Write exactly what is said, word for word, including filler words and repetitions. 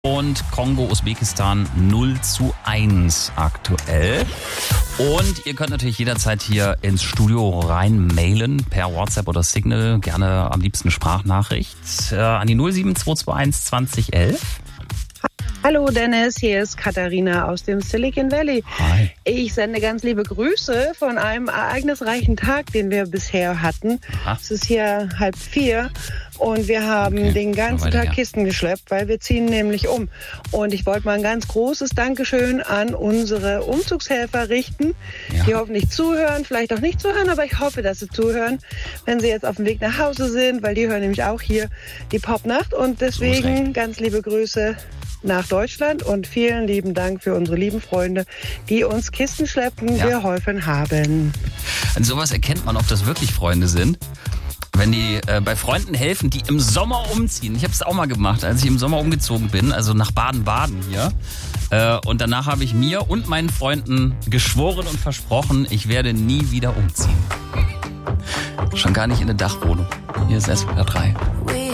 Und Kongo, Usbekistan null zu eins aktuell. Und ihr könnt natürlich jederzeit hier ins Studio rein mailen per WhatsApp oder Signal. Gerne am liebsten Sprachnachricht äh, an die null sieben zwei zwei eins zwanzig elf. Hallo Dennis, hier ist Katharina aus dem Silicon Valley. Hi. Ich sende ganz liebe Grüße von einem ereignisreichen Tag, den wir bisher hatten. Aha. Es ist hier halb vier und wir haben Okay, den ganzen weiter, Tag ja. Kisten geschleppt, weil wir ziehen nämlich um. Und ich wollte mal ein ganz großes Dankeschön an unsere Umzugshelfer richten, Ja. die hoffentlich zuhören, vielleicht auch nicht zuhören, aber ich hoffe, dass sie zuhören, wenn sie jetzt auf dem Weg nach Hause sind, weil die hören nämlich auch hier die Popnacht. Und So ist deswegen recht. ganz liebe Grüße nach Deutschland und vielen lieben Dank für unsere lieben Freunde, die uns Kisten schleppen, Ja. geholfen haben. An sowas erkennt man, ob das wirklich Freunde sind. Wenn die äh, bei Freunden helfen, die im Sommer umziehen. Ich habe es auch mal gemacht, als ich im Sommer umgezogen bin, also nach Baden-Baden hier. Äh, und danach habe ich mir und meinen Freunden geschworen und versprochen, ich werde nie wieder umziehen. Schon gar nicht in eine Dachwohnung. Hier ist S W R drei.